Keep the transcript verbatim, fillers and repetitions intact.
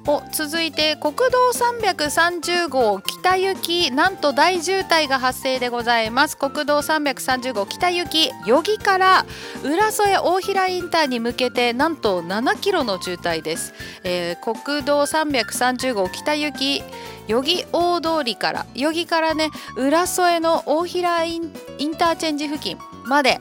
お続いて国道さんびゃくさんじゅう号北行き、なんと大渋滞が発生でございます。国道さんびゃくさんじゅう号北行き、余木から浦添大平インターに向けてなんとななキロの渋滞です。えー、国道さんびゃくさんじゅう号北行き余木大通りから余木からね浦添の大平イン、インターチェンジ付近まで